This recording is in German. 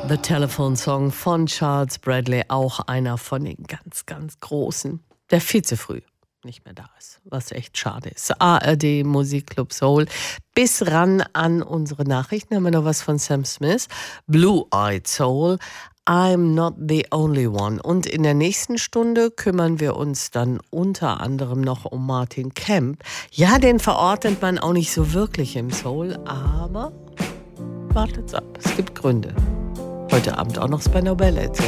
The Telephone Song von Charles Bradley, auch einer von den ganz, ganz Großen, der viel zu früh nicht mehr da ist, was echt schade ist. ARD Musikclub Soul. Bis ran an unsere Nachrichten haben wir noch was von Sam Smith. Blue-Eyed Soul, I'm not the only one. Und in der nächsten Stunde kümmern wir uns dann unter anderem noch um Martin Kemp. Ja, den verortet man auch nicht so wirklich im Soul, aber wartet's ab, es gibt Gründe. Heute Abend auch noch Spandau Ballet.